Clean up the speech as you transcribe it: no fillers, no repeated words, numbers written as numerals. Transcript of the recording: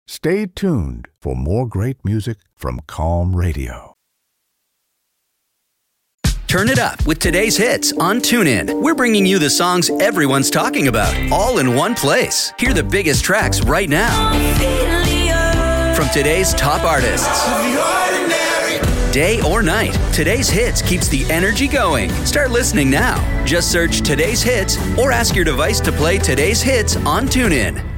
Stay tuned for more great music from Calm Radio. Turn it up with today's hits on TuneIn. We're bringing you the songs everyone's talking about, all in one place. Hear the biggest tracks right now. From today's top artists. Day or night, today's hits keeps the energy going. Start listening now. Just search today's hits or ask your device to play today's hits on TuneIn.